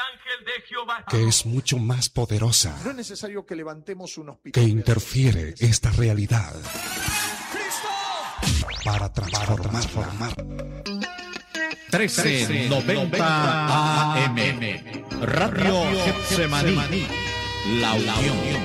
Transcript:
ángel de Jehová, que es mucho más poderosa, No es necesario que levantemos unos que piquetes. interfiere esta realidad para transformarla. 1390 AM Radio Getsemaní, La Unión.